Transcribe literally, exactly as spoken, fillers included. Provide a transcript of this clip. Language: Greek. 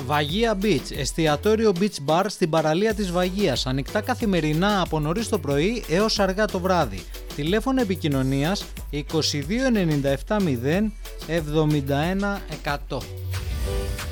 Βαγία Beach, εστιατόριο beach bar στην παραλία της Βαγίας, ανοιχτά καθημερινά από νωρίς το πρωί έως αργά το βράδυ. Τηλέφωνο επικοινωνίας είκοσι δύο ενενήντα επτά μηδέν εβδομήντα ένα εκατό.